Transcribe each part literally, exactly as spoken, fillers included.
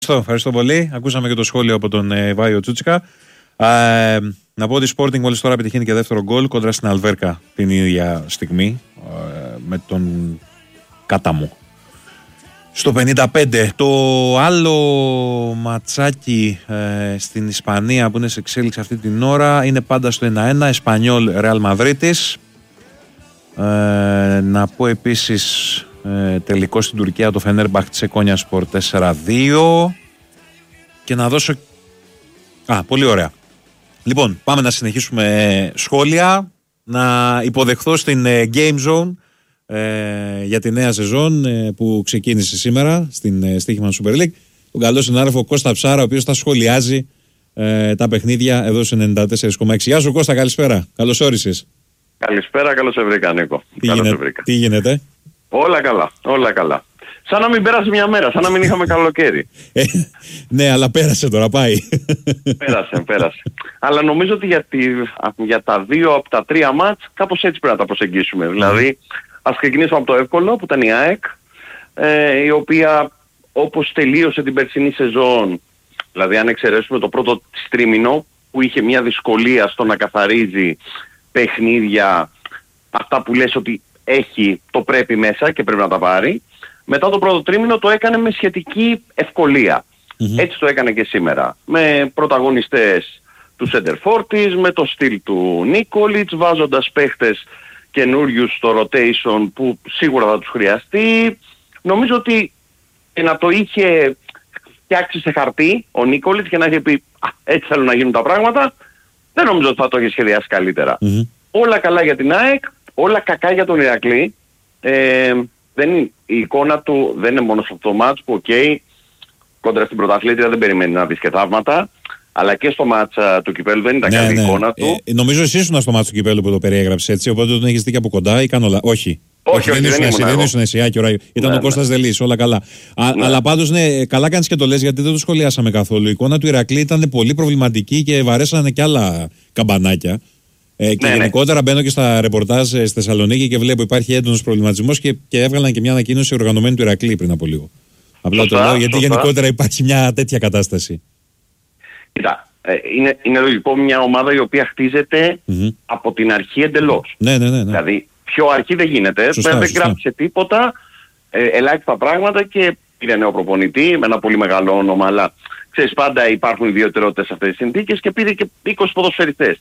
Ευχαριστώ πολύ. Ακούσαμε και το σχόλιο από τον ε, Βάιο Τσούτσικα. Ε, να πω ότι η Sporting μόλις τώρα επιτυχαίνει και δεύτερο γκολ κόντρα στην Αλβέρκα την ίδια στιγμή ε, με τον Κάταμο. Στο πενήντα πέντε το άλλο ματσάκι ε, στην Ισπανία που είναι σε εξέλιξη αυτή την ώρα είναι πάντα στο ένα ένα, Εσπανιόλ Ρεάλ Μαδρίτης. Ε, να πω επίσης ε, τελικό στην Τουρκία το Φενέρμπαχτσε Κόνιασπορ τέσσερα δύο και να δώσω... Α, πολύ ωραία. Λοιπόν, πάμε να συνεχίσουμε σχόλια, να υποδεχθώ στην ε, Game Zone ε, για τη νέα σεζόν ε, που ξεκίνησε σήμερα στην ε, Στοίχημα Super League τον καλό συνάδελφο Κώστα Ψάρα, ο οποίος θα σχολιάζει ε, τα παιχνίδια εδώ στο ενενήντα τέσσερα κόμμα έξι. Γεια σου Κώστα, καλησπέρα, καλώς όρισες. Καλησπέρα, καλώς σε βρήκα Νίκο. Τι, καλώς γίνεται, σε βρήκα. Τι γίνεται? Όλα καλά, όλα καλά. Σαν να μην πέρασε μια μέρα, σαν να μην είχαμε καλοκαίρι. Ε, ναι, αλλά πέρασε τώρα, πάει. Πέρασε, πέρασε. Αλλά νομίζω ότι για, τη, για τα δύο από τα τρία μάτς κάπως έτσι πρέπει να τα προσεγγίσουμε. Mm. Δηλαδή, ας ξεκινήσουμε από το εύκολο που ήταν η ΑΕΚ, ε, η οποία όπως τελείωσε την περσινή σεζόν, δηλαδή αν εξαιρέσουμε το πρώτο τρίμηνο που είχε μια δυσκολία στο να καθαρίζει παιχνίδια, αυτά που λες ότι έχει το πρέπει μέσα και πρέπει να τα πάρει. Μετά το πρώτο τρίμηνο το έκανε με σχετική ευκολία. Mm-hmm. Έτσι το έκανε και σήμερα. Με πρωταγωνιστές του Σεντερφόρτης, με το στυλ του Νίκολιτς, βάζοντας παίχτες καινούριους στο rotation που σίγουρα θα τους χρειαστεί. Νομίζω ότι να το είχε φτιάξει σε χαρτί ο Νίκολιτς και να είχε πει έτσι θέλουν να γίνουν τα πράγματα, δεν νομίζω ότι θα το είχε σχεδιάσει καλύτερα. Mm-hmm. Όλα καλά για την ΑΕΚ, όλα κακά για τον Ηρακλή. Ε, δεν είναι, η εικόνα του δεν είναι μόνο στο αυτό το μάτς που οκ, okay, κόντρα στην πρωταθλήτρια δεν περιμένει να δεις και θαύματα, αλλά και στο μάτς του Κυπέλλου δεν ήταν ναι, καλή η ναι. εικόνα του. Ε, νομίζω εσύ ήσουν στο μάτς του Κυπέλλου που το περιέγραψες έτσι, οπότε τον έχεις δει και από κοντά ή κάνω λάθος? Όχι. Όχι, όχι, όχι, δεν ήσουν εσύ, δεν ήσουν εσύ, Άκη, ήταν ναι, ο Κώστας ναι. Δελής, όλα καλά. Α, ναι. Αλλά πάντως ναι, καλά κάνεις και το λες γιατί δεν το σχολιάσαμε καθόλου. Η εικόνα του Ηρακλή ήταν πολύ προβληματική και βαρέσανε κι άλλα καμπανάκια. Ε, και ναι, γενικότερα ναι. μπαίνω και στα ρεπορτάζ στη Θεσσαλονίκη και βλέπω υπάρχει έντονος προβληματισμός και, και έβγαλαν και μια ανακοίνωση οργανωμένη του Ηρακλή πριν από λίγο. Απλά σωστά, το λέω γιατί σωστά. Γενικότερα υπάρχει μια τέτοια κατάσταση. Κοίτα, ε, είναι, είναι λογικό μια ομάδα η οποία χτίζεται mm-hmm. από την αρχή εντελώς. Ναι, ναι, ναι, ναι. Δηλαδή πιο αρχή δεν γίνεται, σωστά, δεν γράψε τίποτα, ε, ελάχιστα πράγματα και πήρε νέο προπονητή με ένα πολύ μεγάλο όνομα, αλλά ξέρεις πάντα υπάρχουν ιδιαιτερότητες σε αυτές τις συνθήκες και πήρε και είκοσι ποδοσφαιριστές.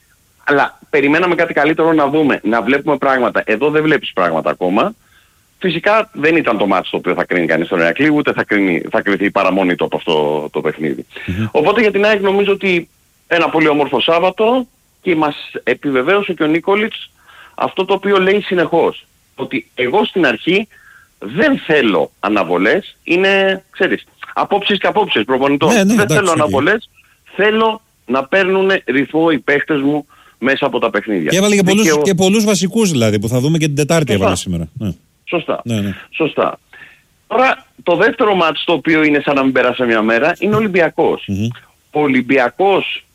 Αλλά περιμέναμε κάτι καλύτερο να δούμε, να βλέπουμε πράγματα. Εδώ δεν βλέπεις πράγματα ακόμα. Φυσικά δεν ήταν το μάτι το οποίο θα κρίνει κανείς τον Ηρακλή, ούτε θα, κρίνει, θα κρυθεί παρά μόνη του από αυτό το παιχνίδι. Mm-hmm. Οπότε για την ΑΕΚ νομίζω ότι ένα πολύ όμορφο Σάββατο και μας επιβεβαίωσε και ο Νίκολιτς αυτό το οποίο λέει συνεχώς. Ότι εγώ στην αρχή δεν θέλω αναβολές, είναι, ξέρεις, απόψεις και απόψεις προπονητών. Ναι, ναι, δεν εντάξει, θέλω αναβολές, θέλω να παίρνουν ρυθμό οι παίχτες μου μέσα από τα παιχνίδια. Και έβαλε και πολλούς, και, και πολλούς βασικούς δηλαδή που θα δούμε και την Τετάρτη έβαλε σήμερα. Ναι. Σωστά. Ναι, ναι. Σωστά. Τώρα το δεύτερο μάτς το οποίο είναι σαν να μην πέρασε μια μέρα είναι ο Ολυμπιακός. Mm-hmm. Ο Ολυμπιακός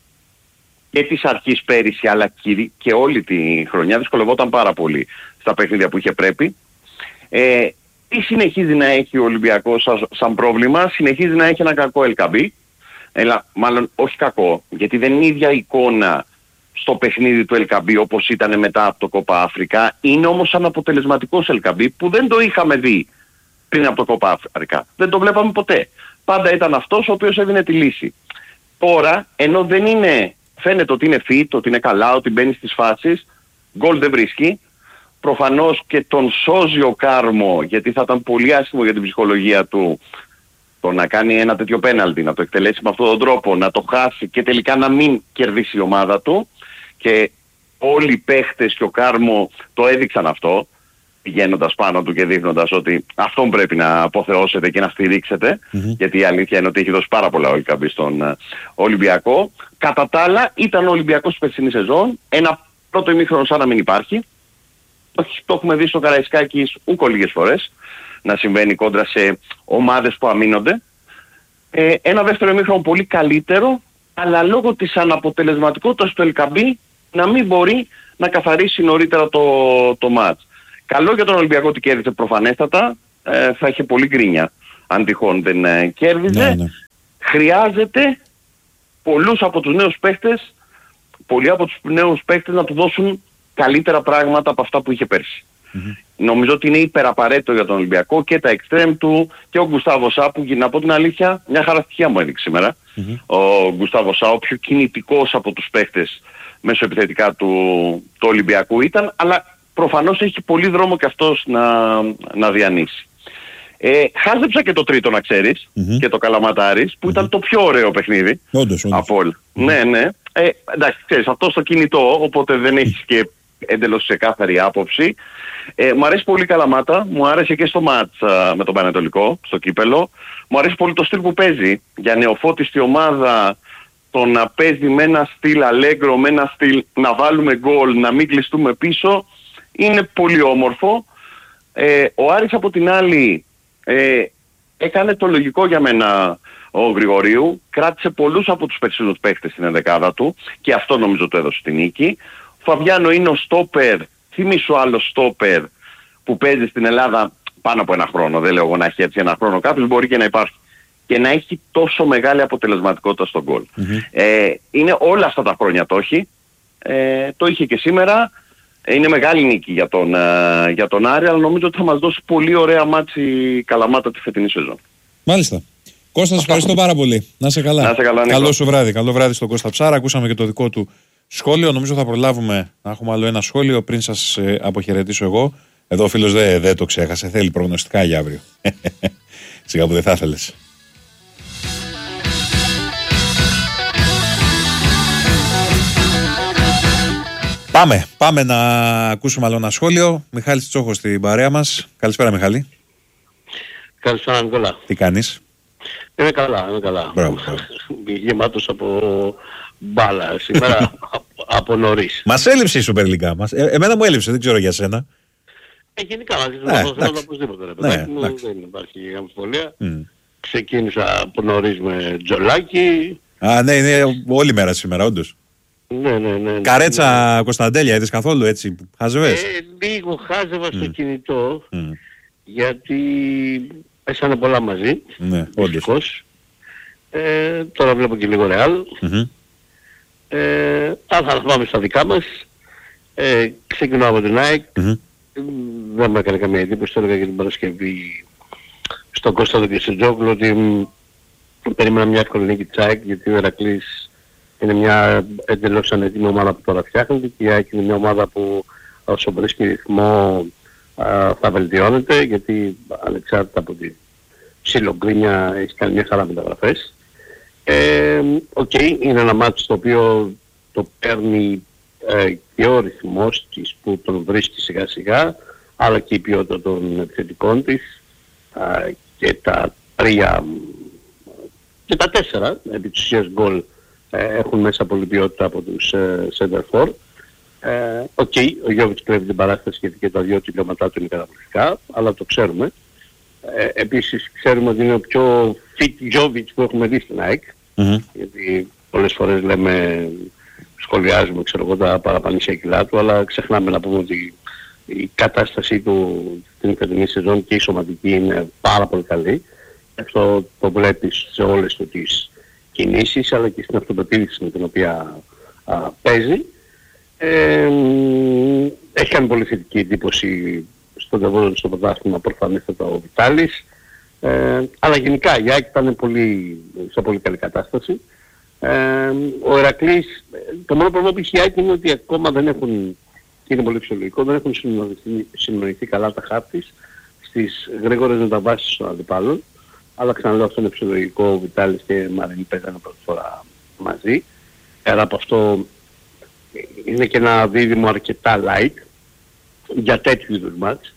και της αρχής πέρυσι αλλά και, και όλη τη χρονιά δυσκολευόταν πάρα πολύ στα παιχνίδια που είχε πρέπει. Ε, τι συνεχίζει να έχει ο Ολυμπιακός σαν, σαν πρόβλημα? Συνεχίζει να έχει ένα κακό ελ κέι μπι. Έλα, μάλλον όχι κακό, γιατί δεν είναι η ίδια εικόνα στο παιχνίδι του ελ κέι μπι όπως ήταν μετά από το Κόπα Αφρικά. Είναι όμως αναποτελεσματικός ελ κέι μπι που δεν το είχαμε δει πριν από το Κόπα Αφρικά. Δεν το βλέπαμε ποτέ. Πάντα ήταν αυτός ο οποίος έδινε τη λύση. Τώρα, ενώ δεν είναι, φαίνεται ότι είναι fit, ότι είναι καλά, ότι μπαίνει στις φάσεις, γκολ δεν βρίσκει. Προφανώς και τον σώζει ο Κάρμο, γιατί θα ήταν πολύ άσχημο για την ψυχολογία του το να κάνει ένα τέτοιο πέναλτι, να το εκτελέσει με αυτόν τον τρόπο, να το χάσει και τελικά να μην κερδίσει η ομάδα του. Και όλοι οι παίχτες και ο Κάρμο το έδειξαν αυτό, πηγαίνοντας πάνω του και δείχνοντας ότι αυτόν πρέπει να αποθεώσετε και να στηρίξετε, mm-hmm. γιατί η αλήθεια είναι ότι έχει δώσει πάρα πολλά ο ελ κέι μπι στον uh, Ολυμπιακό. Κατά τα άλλα ήταν ο Ολυμπιακός της περσινής σεζόν, ένα πρώτο ημίχρονο σαν να μην υπάρχει. Το, το έχουμε δει στο Καραϊσκάκης ούκο λίγες φορές να συμβαίνει κόντρα σε ομάδες που αμήνονται. Ε, ένα δεύτερο ημίχρονο πολύ καλύτερο, αλλά λόγω της αναποτελεσματικότητας του ελ κέι μπι να μην μπορεί να καθαρίσει νωρίτερα το, το μάτς. Καλό για τον Ολυμπιακό ότι κέρδισε προφανέστατα, ε, θα είχε πολύ γκρίνια αν τυχόν δεν ε, κέρδιζε. Ναι, ναι. Χρειάζεται πολλούς από τους νέους παίχτες, πολλοί από τους νέους παίχτες να του δώσουν καλύτερα πράγματα από αυτά που είχε πέρσι. Mm-hmm. Νομίζω ότι είναι υπεραπαραίτητο για τον Ολυμπιακό και τα εξτρέμ του και ο Γκουστάβο Σά, που να πω την αλήθεια, μια χαρά στοιχεία μου έδειξε σήμερα. Mm-hmm. Ο Γκουστάβο Σά, ο πιο κινητικός από τους παίχτες μέσω επιθετικά του, του Ολυμπιακού ήταν, αλλά προφανώς έχει πολύ δρόμο και αυτός να, να διανύσει. Ε, χάζεψα και το τρίτο, να ξέρεις, mm-hmm. και το Καλαματάρης, που mm-hmm. ήταν το πιο ωραίο παιχνίδι όντως, όντως. από όλα. Mm-hmm. Ναι, ναι. Ε, εντάξει, ξέρεις, αυτό στο κινητό, οπότε δεν έχεις και εντελώς ξεκάθαρη άποψη. Ε, μου αρέσει πολύ η Καλαμάτα, μου άρεσε και στο μάτς α, με τον Πανετολικό, στο κύπελο. Μου αρέσει πολύ το στυλ που παίζει. Για νεοφώτιστη ομάδα, το να παίζει με ένα στυλ αλέγκρο, με ένα στυλ να βάλουμε γκολ, να μην κλειστούμε πίσω, είναι πολύ όμορφο. Ε, ο Άρης από την άλλη ε, έκανε το λογικό για μένα ο Γρηγορίου, κράτησε πολλούς από τους περσινούς παίχτες στην ενδεκάδα του και αυτό νομίζω το έδωσε την νίκη. Ο Φαβιάνο είναι ο στόπερ, θυμίσου άλλο στόπερ που παίζει στην Ελλάδα πάνω από ένα χρόνο, δεν λέω εγώ να έχει έτσι ένα χρόνο, κάποιος μπορεί και να υπάρχει και να έχει τόσο μεγάλη αποτελεσματικότητα στον γκολ. Mm-hmm. Ε, είναι όλα αυτά τα χρόνια το έχει, ε, το είχε και σήμερα. Είναι μεγάλη νίκη για τον, uh, για τον Άρη, αλλά νομίζω ότι θα μας δώσει πολύ ωραία μάτση Καλαμάτα τη φετινή σεζόν. Μάλιστα. Κώστα, σας ευχαριστώ πάρα πολύ. Να είσαι καλά. Να είσαι καλά, Νίκο. Καλό σου βράδυ. Καλό βράδυ στον Κώστα Ψάρα. Ακούσαμε και το δικό του σχόλιο. Νομίζω θα προλάβουμε να έχουμε άλλο ένα σχόλιο πριν σας ε, αποχαιρετήσω εγώ. Εδώ ο φίλος δεν δε το ξέχασε. Θέλει προγνωστικά για αύριο. Σιγά που δεν θα ήθελες. Πάμε, πάμε να ακούσουμε άλλο ένα σχόλιο. Μιχάλης Τσόχος στην παρέα μας. Καλησπέρα, Μιχάλη. Καλησπέρα, Νικόλα. Τι κάνεις? Είμαι καλά, είμαι καλά. Μπράβο. Γεμάτος από μπάλα σήμερα από νωρίς. Μας έλειψε η Super League μας. Ε, εμένα μου έλειψε, δεν ξέρω για σένα. Ε, γενικά μαζί του θέλω οπωσδήποτε. Ρε παιδάκι μου, δεν υπάρχει αμφιβολία. Mm. Ξεκίνησα από νωρίς με τζολάκι. Α, ναι, είναι όλη μέρα σήμερα, όντως. Ναι, ναι, ναι. Καρέτσα ναι. Κωνσταντέλια, είδες καθόλου έτσι, χάζευες? Ε, λίγο χάζευα mm. στο κινητό, mm. γιατί πέσανε πολλά μαζί. Ναι, όντως. Ε, τώρα βλέπω και λίγο Ρεάλ. Mm-hmm. Ε, θα πάμε στα δικά μας. Ε, ξεκινάω από την ΑΕΚ. Mm-hmm. Δεν μου έκανε καμία εντύπωση, το έλεγα για την Παρασκευή στον Κώσταντο και στον Τζόγλου ότι περίμενα μια εύκολη νίκη της ΑΕΚ, γιατί ο Ηρακλής είναι μια εντελώς ανετοίμη ομάδα που τώρα φτιάχνεται και η ΑΕΚ είναι μια ομάδα που όσο βρίσκει ρυθμό α, θα βελτιώνεται, γιατί ανεξάρτητα από τη ψιλογκρίνια έχει κάνει μια χαρά μεταγραφές. Ε, Οκ, okay, είναι ένα μάτι στο οποίο το παίρνει ε, και ο ρυθμός της που τον βρίσκει σιγά σιγά, αλλά και η ποιότητα των επιθετικών της ε, και τα τρία και τα τέσσερα επί της ουσίας γκολ ε, έχουν μέσα πολύ ποιότητα από τους ε, center for. Οκ, okay, ο Γιώβιτς κλέβει την παράσταση γιατί και τα δύο τελειώματά του είναι καταπληκτικά, αλλά το ξέρουμε. Ε, επίσης ξέρουμε ότι είναι ο πιο fit Γιώβιτς που έχουμε δει στην ΑΕΚ, mm-hmm. γιατί πολλές φορές λέμε, σχολιάζουμε ξέρω εγώ τα παραπανήσια κιλά του, αλλά ξεχνάμε να πούμε ότι η κατάστασή του στην φετινή σεζόν και η σωματική είναι πάρα πολύ καλή. Αυτό το βλέπεις σε όλες του τις κινήσεις, αλλά και στην αυτοπεποίθηση με την οποία α, παίζει. Ε, έχει κάνει πολύ θετική εντύπωση στον τεβόντο στο πρωτάθλημα προφανέστατα ο Βιτάλης. Ε, αλλά γενικά η ΑΕΚ ήταν πολύ, σε πολύ καλή κατάσταση. Ε, ο Ηρακλής, το μόνο πρόβλημα που έχει η ΑΕΚ είναι ότι ακόμα δεν έχουν, και είναι πολύ φυσιολογικό, δεν έχουν συνοηθεί, συνοηθεί καλά τα χάρτης στις γρήγορες μεταβάσεις των αντιπάλων. Αλλά ξαναλέω, αυτό είναι φυσιολογικό, ο Βιτάλης και η Μαρινή παίζανε πρώτη φορά μαζί. Πέρα από αυτό είναι και ένα δίδυμο αρκετά light για τέτοιου είδους μάτς.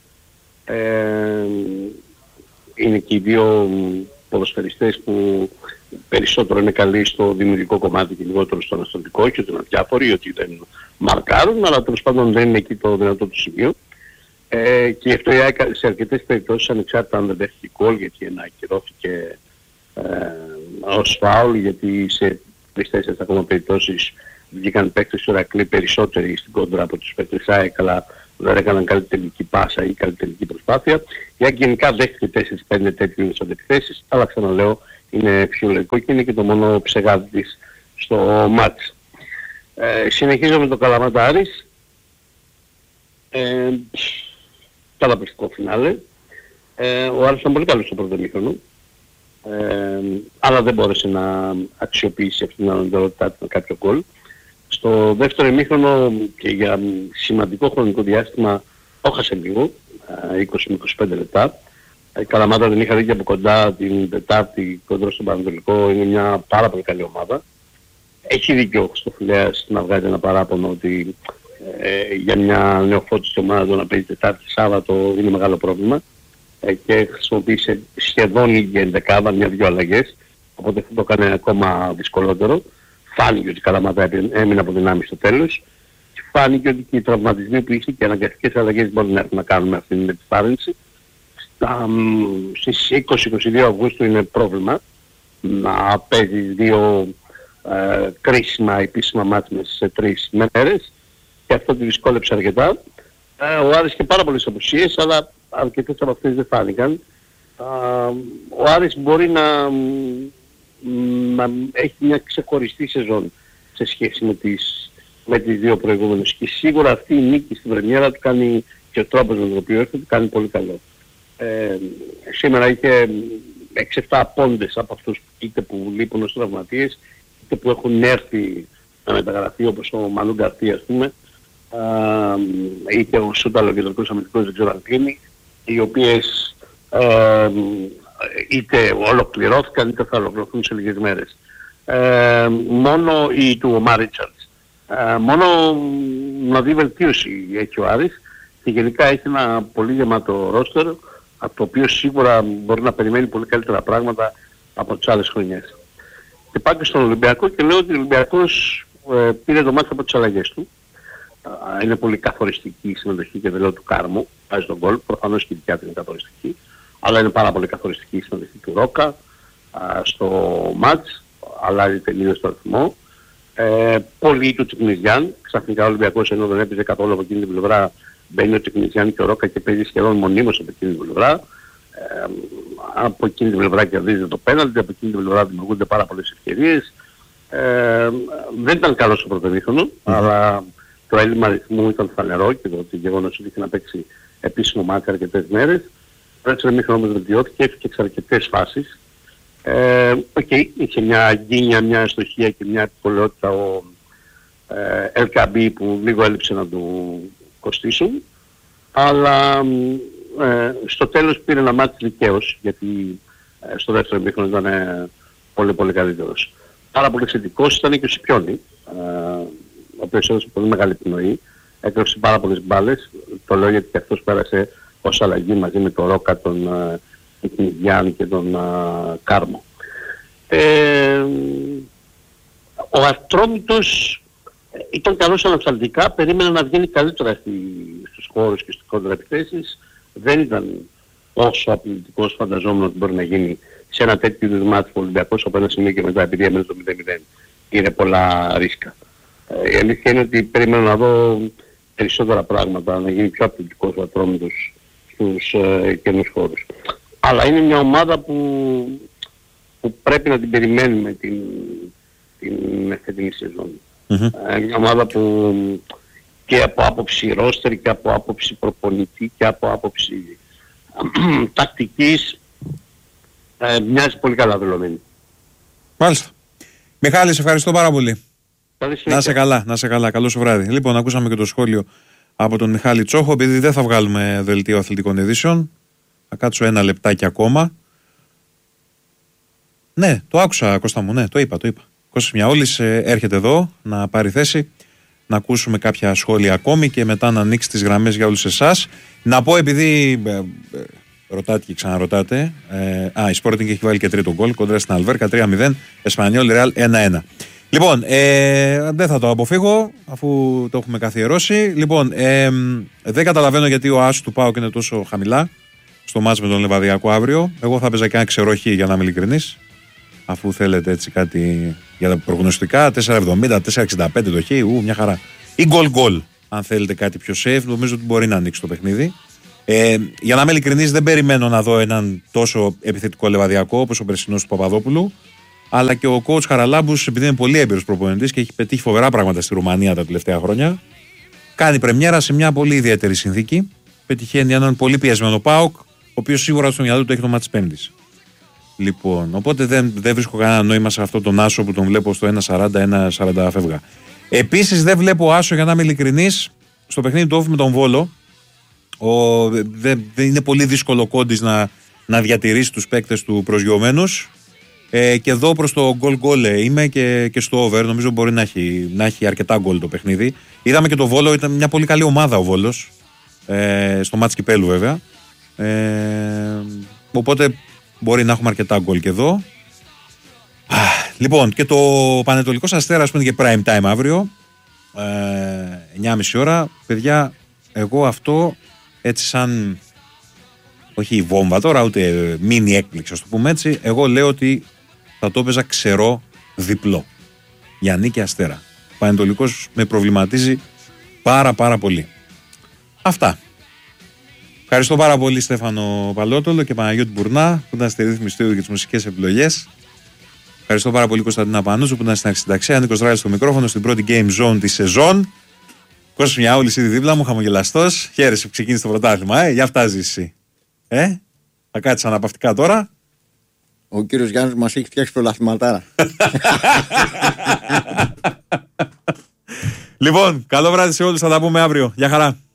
Ε, είναι και οι δύο ποδοσφαιριστές που περισσότερο είναι καλοί στο δημιουργικό κομμάτι και λιγότερο στο αναστολικό, όχι ότι είναι αδιάφοροι, ότι δεν μαρκάρουν, αλλά τέλος πάντων δεν είναι εκεί το δυνατό του σημείο. Ε, και γι' αυτό σε αρκετές περιπτώσεις, ανεξάρτητα αν δεν δέχτηκε γκολ, γιατί ένα ακυρώθηκε ε, ως φάουλ, γιατί σε τρεις τέσσερις ακόμα περιπτώσεις βγήκαν παίκτες του Ηρακλή περισσότεροι στην κόντρα από τους παίκτες ΑΕΚ, αλλά δεν έκαναν καλή τελική πάσα ή καλή τελική προσπάθεια. Η ΑΕΚ γενικά δέχτηκε τέσσερις πέντε τέτοιες αντεπιθέσεις, αλλά ξαναλέω είναι φυσιολογικό και είναι και το μόνο ψεγάδι της στο μάτς. Ε, συνεχίζω με το Καλαμάτα-Άρης. Ε, καταπληκτικό φινάλε. Ε, ο Άρης ήταν πολύ καλός στο πρώτο ημίχρονο, ε, αλλά δεν μπόρεσε να αξιοποιήσει αυτήν την ανωτερότητά του με κάποιο γκολ. Στο δεύτερο ημίχρονο και για σημαντικό χρονικό διάστημα το έχασε λίγο, είκοσι με είκοσι πέντε λεπτά. Η Καλαμάτα δεν είχα δει και από κοντά την Τετάρτη κοντά στον Πανατολικό, είναι μια πάρα πολύ καλή ομάδα. Έχει δίκιο ο Χριστοφιλέας να βγάζει ένα παράπονο ότι ε, για μια νεοφώτιστη ομάδα το να παίζει Τετάρτη Σάββατο είναι μεγάλο πρόβλημα, ε, και χρησιμοποίησε σχεδόν ίδια ενδεκάδα, μια-δυο αλλαγές, οπότε αυτό το έκανε ακόμα δυσκολότερο. Φάνηκε ότι η Καλαμάτα έμεινε από δυνάμεις στο τέλος. Φάνηκε ότι και οι τραυματισμοί που είχε και οι αναγκαστικές αλλαγές μπορεί να έχουν να κάνουν με αυτήν την επιφάρυνση. Στις είκοσι με είκοσι δύο Αυγούστου είναι πρόβλημα να παίζει δύο ε, κρίσιμα επίσημα μάτς μέσα σε τρεις μέρες και αυτό τη δυσκόλεψε αρκετά. Ε, ο Άρης είχε πάρα πολλές απουσίες, αλλά αρκετές από αυτές δεν φάνηκαν. Ε, ο Άρης μπορεί να, να έχει μια ξεχωριστή σεζόν σε σχέση με τις, με τις δύο προηγούμενες και σίγουρα αυτή η νίκη στην πρεμιέρα του κάνει και ο τρόπος με τον οποίο έρχεται του κάνει πολύ καλό. Ε, σήμερα είχε έξι εφτά πόντες από αυτούς είτε που λείπουν ως τραυματίες είτε που έχουν έρθει να μεταγραφεί, όπως ο Μανού Γκαρτί ας πούμε, ε, είτε ο Σούταλο κεντρικός αμυντικός δεν ξέρω αν κλείνει, οι οποίες ε, είτε ολοκληρώθηκαν είτε θα ολοκληρωθούν σε λίγες μέρες. Ε, μόνο ή του Ομάρ Ρίτσαρτς. Ε, μόνο να δει βελτίωση έχει ο Άρης και γενικά έχει ένα πολύ γεμάτο ρόστερ, από το οποίο σίγουρα μπορεί να περιμένει πολύ καλύτερα πράγματα από τις άλλες χρονιές. Και πάω και στον Ολυμπιακό και λέω ότι ο Ολυμπιακός ε, πήρε το μάτι από τις αλλαγές του. Ε, είναι πολύ καθοριστική η συμμετοχή και δεν λέω του Κάρμου, βάζει τον γκολ, προφανώς και η δικιά του είναι καθοριστική, αλλά είναι πάρα πολύ καθοριστική η συμμετοχή του Ρόκα ε, στο μάτς, αλλάζει τελείως το αριθμό. Ε, πολύ του Τσικνιζιάν, ξαφνικά ο Ολυμπιακός ενώ δεν έπαιζε καθόλου από εκείνη την πλευρά, μπαίνει ο Τσικνιζιάν και ο Ρόκα και παίζει σχεδόν μονίμως από εκείνη την πλευρά. Ε, από εκείνη την πλευρά κερδίζει το πέναλτι, από εκείνη την πλευρά δημιουργούνται πάρα πολλές ευκαιρίες. Ε, δεν ήταν καλό στο πρώτο ημίχρονο, mm. αλλά το έλλειμμα αριθμού ήταν φανερό και το γεγονός ότι είχε να παίξει επίσημο μάτι αρκετές μέρες. Το δεύτερο ημίχρονο όμως βελτιώθηκε, έφυγε σε αρκετές φάσεις. Ε, Οκ, okay, είχε μια γκίνια, μια αστοχία και μια ευκολότητα ο ε, Ελκαμπή που λίγο έλειψε να του κοστίσουν, αλλά ε, στο τέλος πήρε ένα μάτι δικαίως, γιατί ε, στο δεύτερο ημίχρονο ήταν ε, πολύ πολύ καλύτερος. Πάρα πολύ θετικός ήταν και ο Σιπιόνι, ε, ο οποίος έδωσε πολύ μεγάλη πνοή, έκλωψε πάρα πολλές μπάλες, το λέω γιατί και αυτός πέρασε ως αλλαγή μαζί με τον Ρόκα, τον Κινιδιάν ε, και τον ε, Κάρμο. Ε, ο Αστρόμητος ήταν καλός ανασταλτικά, περίμενα να βγαίνει καλύτερα στη, στους χώρους και στις κοντραεπιθέσεις. Δεν ήταν όσο απειλητικός φανταζόμενο ότι μπορεί να γίνει σε ένα τέτοιο είδους μάτι του Ολυμπιακός από ένα σημείο και μετά επειδή έμενε το μηδέν μηδέν. Είναι πολλά ρίσκα. Ε, η αλήθεια είναι ότι περίμενα να δω περισσότερα πράγματα, να γίνει πιο απειλητικός ο Αστρόμητος στους ε, καινούς χώρους. Αλλά είναι μια ομάδα που, που πρέπει να την περιμένουμε την, την φετινή σεζόν. Mm-hmm. Ε, μια ομάδα που και από άποψη ρόστερ και από άποψη προπονητή και από άποψη τακτικής ε, μοιάζει πολύ καλά δηλωμένη. Μάλιστα. Μιχάλη, σε ευχαριστώ πάρα πολύ. Να σε καλά, να σε καλά. Καλό σου βράδυ. Λοιπόν, ακούσαμε και το σχόλιο από τον Μιχάλη Τσόχο. Επειδή δεν θα βγάλουμε δελτίο αθλητικών ειδήσεων, θα κάτσω ένα λεπτάκι ακόμα. Ναι, το άκουσα, Κώστα μου, ναι, το είπα, το είπα. Κώστας Μιαούλης έρχεται εδώ να πάρει θέση, να ακούσουμε κάποια σχόλια ακόμη και μετά να ανοίξει τις γραμμές για όλους εσάς. Να πω, επειδή ε, ε, ρωτάτε και ξαναρωτάτε, ε, α, η Sporting έχει βάλει και τρίτο γκολ κοντρά στην Αλβέρκα, τρία μηδέν, Εσπανιόλ Ρεάλ ένα ένα. Λοιπόν, ε, δεν θα το αποφύγω αφού το έχουμε καθιερώσει. Λοιπόν, ε, δεν καταλαβαίνω γιατί ο άσου του ΠΑΟΚ είναι τόσο χαμηλά στο μάτς με τον Λεβαδιακό αύριο. Εγώ θα παίζα και ένα ξεροχή, για να είμαι ειλικρινής. Αφού θέλετε έτσι κάτι για τα προγνωστικά, τέσσερα εβδομήντα, τέσσερα εξήντα πέντε το χ, ου, μια χαρά. Ή γκολ γκολ, Αν θέλετε κάτι πιο safe, νομίζω ότι μπορεί να ανοίξει το παιχνίδι. Ε, για να είμαι ειλικρινής, δεν περιμένω να δω έναν τόσο επιθετικό λεβαδιακό όπως ο περσινός του Παπαδόπουλου. Αλλά και ο coach Χαραλάμπους, επειδή είναι πολύ έμπειρος προπονητής και έχει πετύχει φοβερά πράγματα στη Ρουμανία τα τελευταία χρόνια, κάνει πρεμιέρα σε μια πολύ ιδιαίτερη συνθήκη. Πετυχαίνει έναν πολύ πιεσμένο ΠΑΟΚ, ο οποίος σίγουρα στο μυαλό του έχει το μάτι της Πέμπτης. Λοιπόν, οπότε δεν, δεν βρίσκω κανένα νόημα σε αυτόν τον άσο που τον βλέπω στο ένα σαράντα ένα σαράντα φεύγα. Επίσης δεν βλέπω άσο, για να είμαι ειλικρινής, στο παιχνίδι του Όφη με τον Βόλο. Ο, δεν δε είναι πολύ δύσκολο Κόντις να, να διατηρήσει τους παίκτες του προσγειωμένους. Ε, και εδώ προς το γκολ γκολ είμαι και, και στο over. Νομίζω μπορεί να έχει, να έχει αρκετά γκολ το παιχνίδι. Είδαμε και το Βόλο, ήταν μια πολύ καλή ομάδα ο Βόλος. Ε, στο μάτς κυπέλου βέβαια. Ε, οπότε μπορεί να έχουμε αρκετά γκολ και εδώ. Α, λοιπόν, και το Πανετολικός Αστέρας που είναι και prime time αύριο. Ε, εννιά και μισή ώρα. Παιδιά, εγώ αυτό έτσι σαν, όχι βόμβα τώρα, ούτε μίνι έκπληξη, ας το πούμε έτσι, εγώ λέω ότι θα το έπαιζα ξερό διπλό για νίκη Αστέρα. Ο Πανετολικός με προβληματίζει πάρα πάρα πολύ. Αυτά. Ευχαριστώ πάρα πολύ Στέφανο Παλότολο και Παναγιώτη Μπουρνά που ήταν στη ρύθμιση του και τις μουσικές επιλογές. Ευχαριστώ πάρα πολύ Κωνσταντίνα Πανούτσου που ήταν στην αρχισυνταξία. Νίκος Δράλης στο μικρόφωνο στην πρώτη Game Zone τη σεζόν. Κώστας Μιαούλης ήδη δίπλα μου, χαμογελαστός. Χαίρεσαι που ξεκίνησε το πρωτάθλημα, ε, για αυτά ζεις εσύ. Ε, θα κάτσεις αναπαυτικά τώρα. Ο κύριος Γιάννης μας έχει φτιάξει πρωταθληματάρα. Λοιπόν, καλό βράδυ σε όλους, θα τα πούμε αύριο. Γεια χαρά.